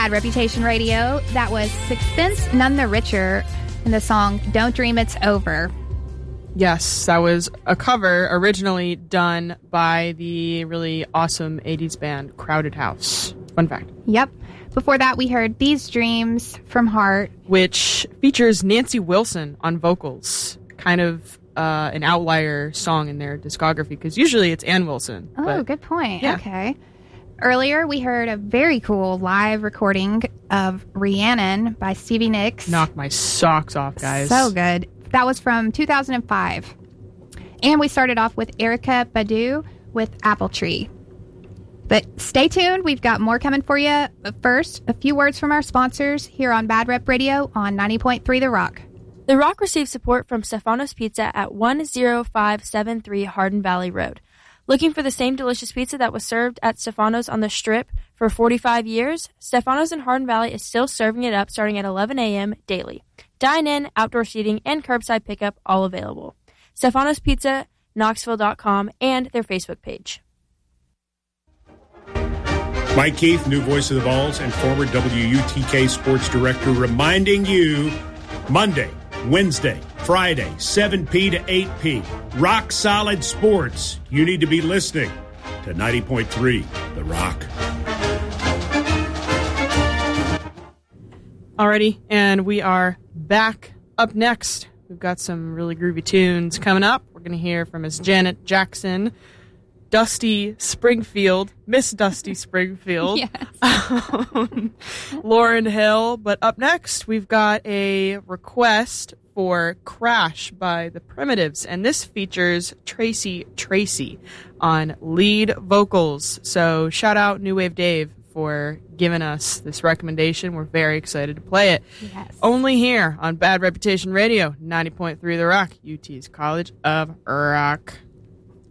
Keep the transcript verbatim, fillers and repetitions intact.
Bad Reputation Radio. That was Sixpence None the Richer in the song Don't Dream It's Over. Yes, that was a cover originally done by the really awesome eighties band Crowded House. Fun fact. Yep. Before that, we heard These Dreams from Heart, which features Nancy Wilson on vocals. Kind of uh, an outlier song in their discography, because usually it's Ann Wilson. Oh, but, good point. Yeah. Okay. Earlier, we heard a very cool live recording of Rhiannon by Stevie Nicks. Knocked my socks off, guys. So good. That was from two thousand five. And we started off with Erykah Badu with Apple Tree. But stay tuned. We've got more coming for you. But first, a few words from our sponsors here on Bad Rep Radio on ninety point three The Rock. The Rock receives support from Stefano's Pizza at one oh five seven three Hardin Valley Road. Looking for the same delicious pizza that was served at Stefano's on the Strip for forty-five years? Stefano's in Hardin Valley is still serving it up starting at eleven a.m. daily. Dine-in, outdoor seating, and curbside pickup all available. Stefano's Pizza, Knoxville dot com, and their Facebook page. Mike Keith, new voice of the Vols and former W U T K sports director, reminding you Monday, Wednesday, Friday, seven p.m. to eight p.m. Rock Solid Sports. You need to be listening to ninety point three The Rock. Alrighty, and we are back. Up next, we've got some really groovy tunes coming up. We're going to hear from Miss Janet Jackson, Dusty Springfield, Miss Dusty Springfield, um, Lauryn Hill. But up next, we've got a request for Crash by The Primitives, and this features Tracy Tracy on lead vocals. So shout out New Wave Dave for giving us this recommendation. We're very excited to play it. Yes. Only here on Bad Reputation Radio, ninety point three The Rock, U T's College of Rock.